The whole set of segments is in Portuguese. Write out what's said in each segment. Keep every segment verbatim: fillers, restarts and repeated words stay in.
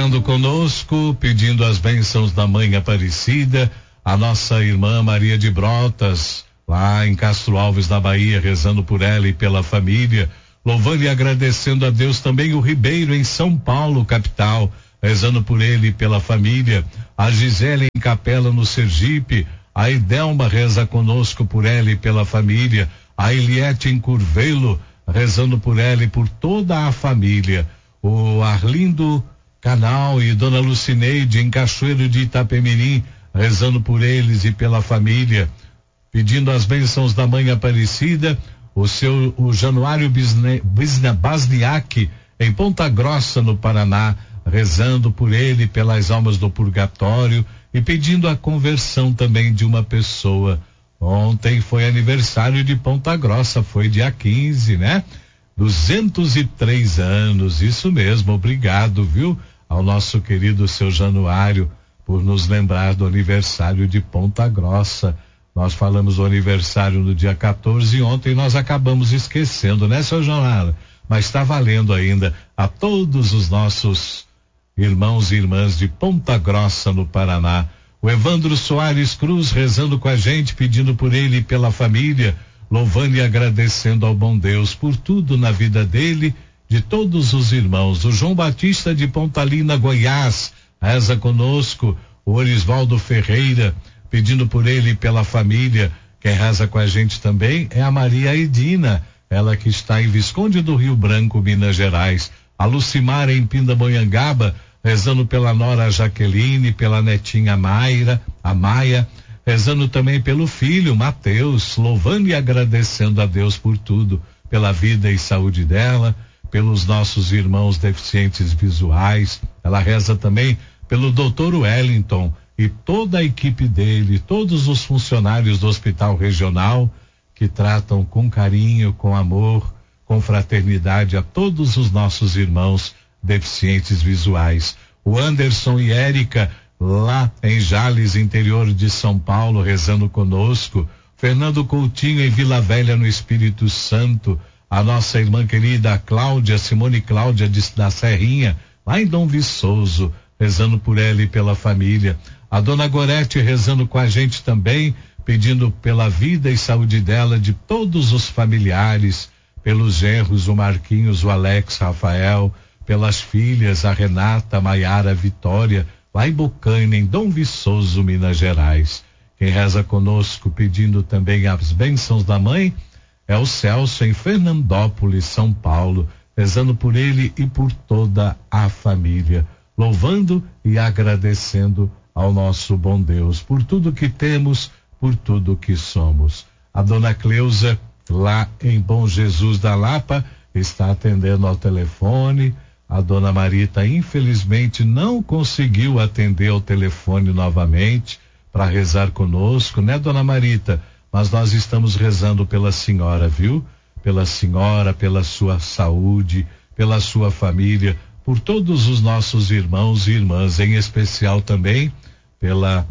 rezando conosco, pedindo as bênçãos da Mãe Aparecida, a nossa irmã Maria de Brotas, lá em Castro Alves, na Bahia, rezando por ela e pela família, louvando e agradecendo a Deus também o Ribeiro em São Paulo, capital, rezando por ele e pela família, a Gisele em Capela no Sergipe, a Idelma reza conosco por ela e pela família, a Eliette em Curvelo, rezando por ela e por toda a família, o Arlindo Canal e Dona Lucineide em Cachoeiro de Itapemirim, rezando por eles e pela família, pedindo as bênçãos da Mãe Aparecida, o seu, o Januário Bisne, Bisne, Basniak em Ponta Grossa, no Paraná, rezando por ele e pelas almas do purgatório e pedindo a conversão também de uma pessoa. Ontem foi aniversário de Ponta Grossa, foi dia quinze, né? duzentos e três anos, isso mesmo, obrigado, viu? Ao nosso querido seu Januário por nos lembrar do aniversário de Ponta Grossa. Nós falamos do aniversário no dia quatorze e ontem nós acabamos esquecendo, né, seu Januário? Mas está valendo ainda a todos os nossos irmãos e irmãs de Ponta Grossa, no Paraná. O Evandro Soares Cruz rezando com a gente, pedindo por ele e pela família, louvando e agradecendo ao bom Deus por tudo na vida dele, de todos os irmãos. O João Batista de Pontalina, Goiás, reza conosco. O Orisvaldo Ferreira, pedindo por ele e pela família. Quem reza com a gente também é a Maria Edina, ela que está em Visconde do Rio Branco, Minas Gerais. A Lucimar em Pindamonhangaba, rezando pela nora Jaqueline, pela netinha Mayra, a Maia, rezando também pelo filho Mateus, louvando e agradecendo a Deus por tudo, pela vida e saúde dela, pelos nossos irmãos deficientes visuais. Ela reza também pelo doutor Wellington e toda a equipe dele, todos os funcionários do Hospital Regional que tratam com carinho, com amor, com fraternidade a todos os nossos irmãos deficientes visuais. O Anderson e Érica, lá em Jales, interior de São Paulo, rezando conosco. Fernando Coutinho em Vila Velha, no Espírito Santo. A nossa irmã querida Cláudia, Simone Cláudia de, da Serrinha, lá em Dom Viçoso, rezando por ela e pela família. A dona Gorete rezando com a gente também, pedindo pela vida e saúde dela, de todos os familiares, pelos genros, o Marquinhos, o Alex, Rafael, pelas filhas, a Renata, a Maiara, a Vitória, lá em Bocaina, em Dom Viçoso, Minas Gerais. Quem reza conosco pedindo também as bênçãos da mãe é o Celso em Fernandópolis, São Paulo, rezando por ele e por toda a família, louvando e agradecendo ao nosso bom Deus por tudo que temos, por tudo que somos. A dona Cleusa, lá em Bom Jesus da Lapa, está atendendo ao telefone. A dona Marita, infelizmente, não conseguiu atender ao telefone novamente para rezar conosco, né, dona Marita? Mas nós estamos rezando pela senhora, viu? Pela senhora, pela sua saúde, pela sua família, por todos os nossos irmãos e irmãs, em especial também pela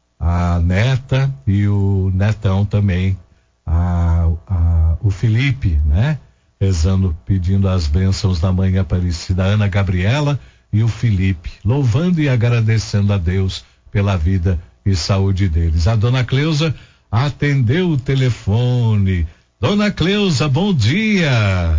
a neta e o netão também, a, a, o Felipe, né? Rezando, pedindo as bênçãos da Mãe Aparecida, a Ana Gabriela e o Felipe, louvando e agradecendo a Deus pela vida e saúde deles. A dona Cleusa atendeu o telefone. Dona Cleusa, bom dia.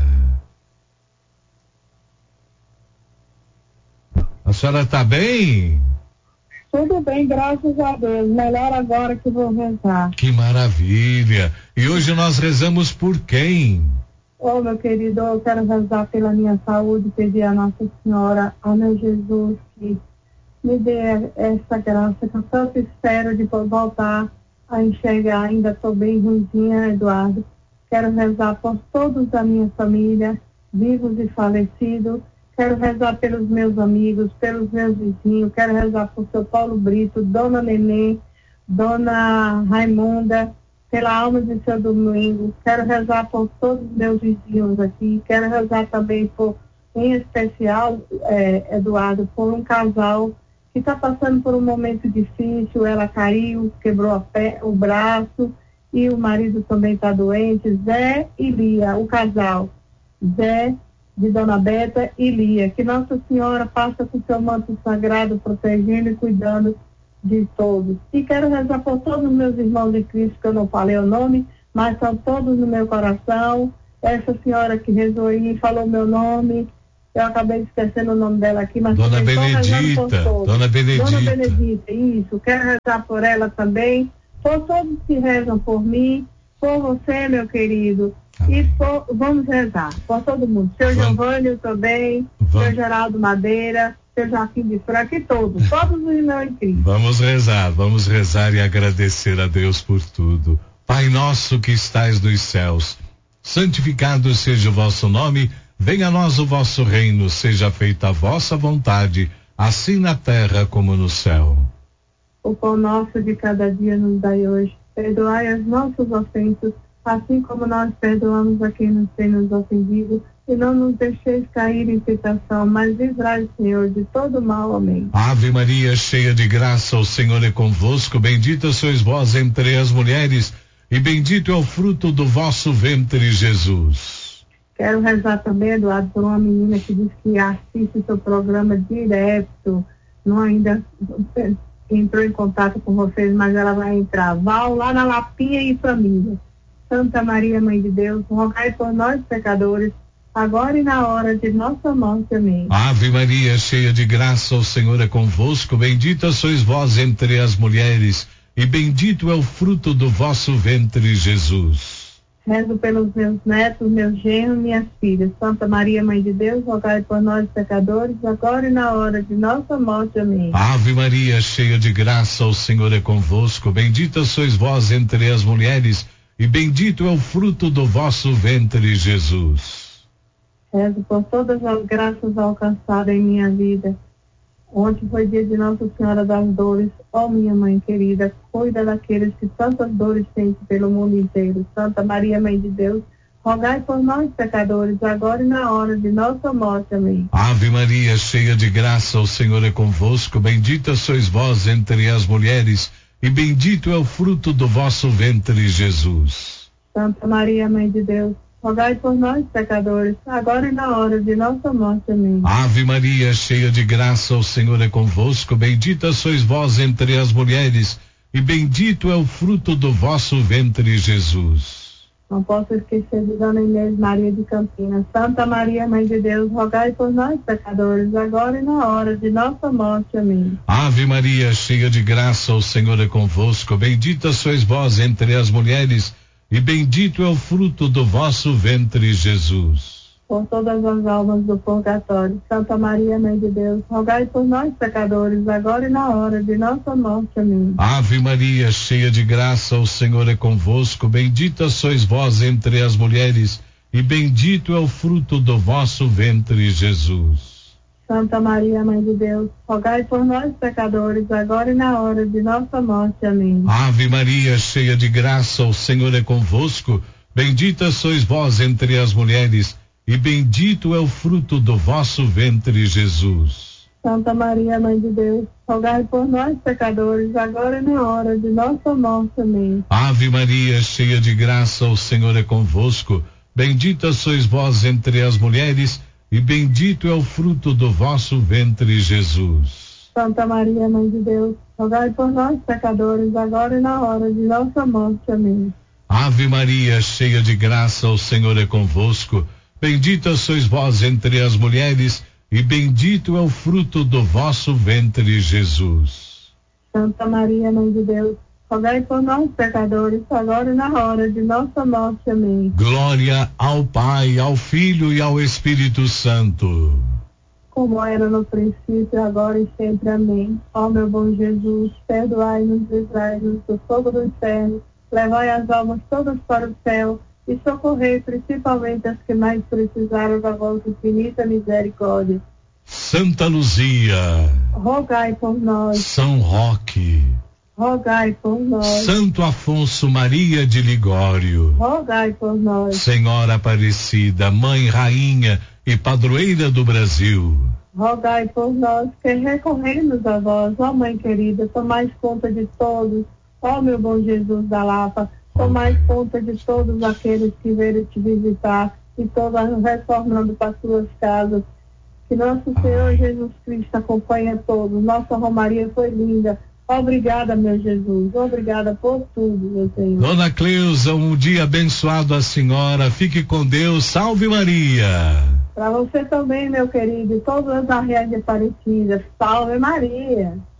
A senhora está bem? Tudo bem, graças a Deus. Melhor agora que vou rezar. Que maravilha. E hoje nós rezamos por quem? Ô, oh, meu querido, eu quero rezar pela minha saúde, pedir a Nossa Senhora, ao meu Jesus, que me dê essa graça que eu tanto espero de voltar a enxergar. Ainda estou bem ruimzinha, Eduardo. Quero rezar por todos da minha família, vivos e falecidos. Quero rezar pelos meus amigos, pelos meus vizinhos. Quero rezar por seu Paulo Brito, Dona Nenê, Dona Raimunda, pela alma de seu Domingo. Quero rezar por todos os meus vizinhos aqui. Quero rezar também por, em especial, é, Eduardo, por um casal que está passando por um momento difícil. Ela caiu, quebrou a pé, o braço, e o marido também está doente. Zé e Lia, o casal. Zé de Dona Beta e Lia. Que Nossa Senhora passa com seu manto sagrado, protegendo e cuidando de todos. E quero rezar por todos os meus irmãos de Cristo, que eu não falei o nome, mas são todos no meu coração. Essa senhora que rezou aí, falou meu nome, eu acabei esquecendo o nome dela aqui, mas Dona Benedita, Dona Benedita. Dona Benedita, isso, quero rezar por ela também, por todos que rezam por mim, por você, meu querido, amém. E por, vamos rezar, por todo mundo, seu Giovanni também, vamos. Seu Geraldo Madeira, seu Joaquim de Franca e todos, todos os irmãos em Cristo. Vamos rezar, vamos rezar e agradecer a Deus por tudo. Pai nosso que estais nos céus, santificado seja o vosso nome, venha a nós o vosso reino, seja feita a vossa vontade, assim na terra como no céu. O pão nosso de cada dia nos dai hoje, perdoai as nossas ofensas, assim como nós perdoamos a quem nos tem nos ofendido, e não nos deixeis cair em tentação, mas livrai, Senhor, de todo mal. Amém. Ave Maria, cheia de graça, o Senhor é convosco, bendita sois vós entre as mulheres, e bendito é o fruto do vosso ventre, Jesus. Quero rezar também, Eduardo, por uma menina que diz que assiste seu programa direto, não ainda entrou em contato com vocês, mas ela vai entrar. Val, lá na Lapinha e família. Santa Maria, Mãe de Deus, rogai por nós, pecadores, agora e na hora de nossa morte. Amém. Ave Maria, cheia de graça, o Senhor é convosco, bendita sois vós entre as mulheres, e bendito é o fruto do vosso ventre, Jesus. Rezo pelos meus netos, meus genros, minhas filhas. Santa Maria, Mãe de Deus, rogai por nós, pecadores, agora e na hora de nossa morte. Amém. Ave Maria, cheia de graça, o Senhor é convosco, bendita sois vós entre as mulheres, e bendito é o fruto do vosso ventre, Jesus. Rezo por todas as graças alcançadas em minha vida. Ontem foi dia de Nossa Senhora das Dores. Ó oh, minha mãe querida, cuida daqueles que tantas dores sentem pelo mundo inteiro. Santa Maria, Mãe de Deus, rogai por nós, pecadores, agora e na hora de nossa morte. Amém. Ave Maria, cheia de graça, o Senhor é convosco, bendita sois vós entre as mulheres, e bendito é o fruto do vosso ventre, Jesus. Santa Maria, Mãe de Deus, rogai por nós, pecadores, agora e na hora de nossa morte. Amém. Ave Maria, cheia de graça, o Senhor é convosco, bendita sois vós entre as mulheres, e bendito é o fruto do vosso ventre, Jesus. Não posso esquecer de Dona Inês Maria de Campinas. Santa Maria, Mãe de Deus, rogai por nós, pecadores, agora e na hora de nossa morte. Amém. Ave Maria, cheia de graça, o Senhor é convosco, bendita sois vós entre as mulheres, e bendito é o fruto do vosso ventre, Jesus. Por todas as almas do purgatório, Santa Maria, Mãe de Deus, rogai por nós, pecadores, agora e na hora de nossa morte. Amém. Ave Maria, cheia de graça, o Senhor é convosco, bendita sois vós entre as mulheres, e bendito é o fruto do vosso ventre, Jesus. Santa Maria, Mãe de Deus, rogai por nós, pecadores, agora e na hora de nossa morte. Amém. Ave Maria, cheia de graça, o Senhor é convosco, bendita sois vós entre as mulheres, e bendito é o fruto do vosso ventre, Jesus. Santa Maria, Mãe de Deus, rogai por nós, pecadores, agora e na hora de nossa morte. Amém. Ave Maria, cheia de graça, o Senhor é convosco, bendita sois vós entre as mulheres, e bendito é o fruto do vosso ventre, Jesus. Santa Maria, Mãe de Deus, rogai por nós, pecadores, agora e na hora de nossa morte. Amém. Ave Maria, cheia de graça, o Senhor é convosco, bendita sois vós entre as mulheres, e bendito é o fruto do vosso ventre, Jesus. Santa Maria, Mãe de Deus, rogai por nós, pecadores, agora e na hora de nossa morte. Amém. Glória ao Pai, ao Filho e ao Espírito Santo. Como era no princípio, agora e sempre. Amém. Ó meu bom Jesus, perdoai-nos, livrai-nos do fogo do inferno, levai as almas todas para o céu, e socorrei principalmente as que mais precisaram da vossa infinita misericórdia. Santa Luzia, rogai por nós. São Roque, rogai por nós. Santo Afonso Maria de Ligório, rogai por nós. Senhora Aparecida, Mãe, Rainha e Padroeira do Brasil, rogai por nós que recorremos a vós, ó Mãe querida, tomai conta de todos, ó meu bom Jesus da Lapa, tomai conta de todos aqueles que vierem te visitar, e todas retornando para suas casas. Que nosso Senhor Jesus Cristo acompanhe a todos. Nossa Romaria foi linda. Obrigada, meu Jesus. Obrigada por tudo, meu Senhor. Dona Cleusa, um dia abençoado a senhora. Fique com Deus. Salve Maria. Para você também, meu querido. E todas as áreas de Aparecida. Salve Maria.